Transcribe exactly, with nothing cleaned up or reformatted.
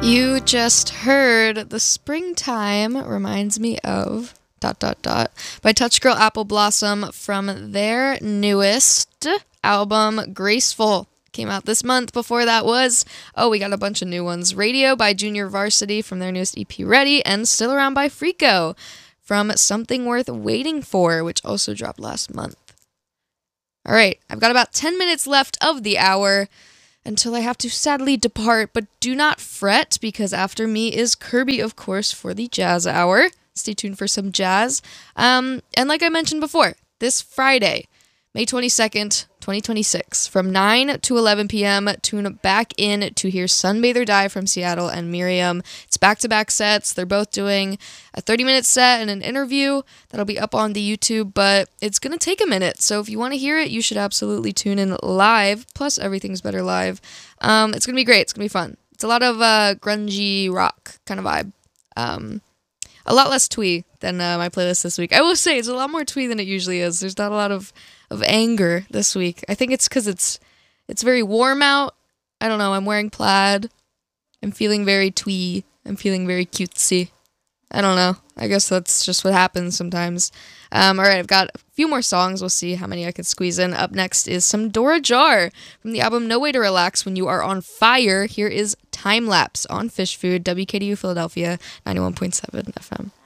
You just heard The Springtime Reminds Me Of dot dot dot by Touch Girl Apple Blossom from their newest album, Graceful. Came out this month. Before that was, oh, we got a bunch of new ones. Radio by Junior Varsity from their newest E P, Ready, and Still Around by Freako from Something Worth Waiting For, which also dropped last month. All right, I've got about ten minutes left of the hour until I have to sadly depart, but do not fret, because after me is Kirby, of course, for the Jazz Hour. Stay tuned for some jazz. Um, and like I mentioned before, this Friday, May twenty-second, twenty twenty-six, from nine to eleven p.m., tune back in to hear Sunbathe or Die from Seattle and Miriam. It's back-to-back sets. They're both doing a thirty-minute set and an interview that'll be up on the YouTube, but it's going to take a minute. So if you want to hear it, you should absolutely tune in live. Plus, everything's better live. Um, it's going to be great. It's going to be fun. It's a lot of uh, grungy rock kind of vibe. Um, a lot less twee than uh, my playlist this week. I will say it's a lot more twee than it usually is. There's not a lot of of anger this week. I think it's because it's it's very warm out. I don't know. I'm wearing plaid. I'm feeling very twee. I'm feeling very cutesy. I don't know. I guess that's just what happens sometimes. Um, all right, I've got a few more songs. We'll see how many I can squeeze in. Up next is some Dora Jar from the album No Way to Relax When You Are on Fire. Here is Time Lapse on Fish Food, W K D U Philadelphia, ninety-one point seven F M.